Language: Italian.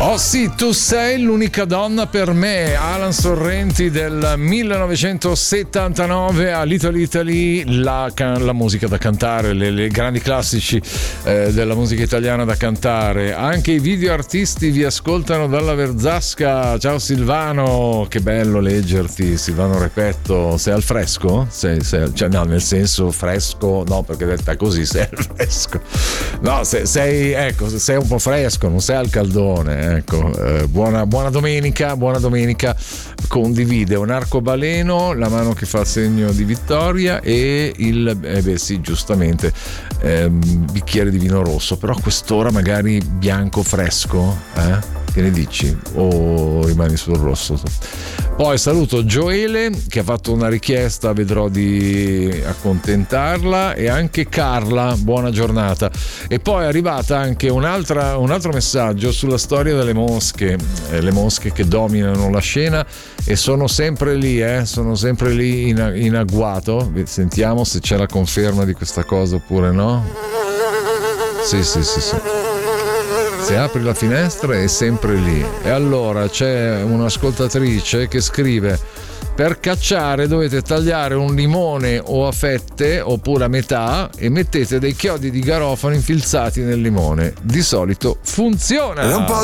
Oh sì, tu sei l'unica donna per me. Alan Sorrenti del 1979 a Little Italy, la musica da cantare, le grandi classici della musica italiana da cantare. Anche i video artisti vi ascoltano dalla Verzasca. Ciao Silvano, che bello leggerti. Silvano Repetto, sei al fresco? Cioè, no, nel senso fresco, no, perché detta così sei al fresco. No, sei un po' fresco, non sei al caldone. Ecco, buona domenica, condivide un arcobaleno, la mano che fa il segno di vittoria e sì, giustamente bicchiere di vino rosso, però a quest'ora magari bianco fresco, che ne dici? O rimani sul rosso? Poi saluto Gioele che ha fatto una richiesta, vedrò di accontentarla, e anche Carla, buona giornata. E poi è arrivata anche un altro messaggio sulla storia delle mosche, le mosche che dominano la scena e sono sempre lì in agguato. Sentiamo se c'è la conferma di questa cosa oppure no. Sì. Se apri la finestra è sempre lì. E allora c'è un'ascoltatrice che scrive: per cacciare dovete tagliare un limone o a fette oppure a metà e mettete dei chiodi di garofano infilzati nel limone. Di solito funziona. È un po'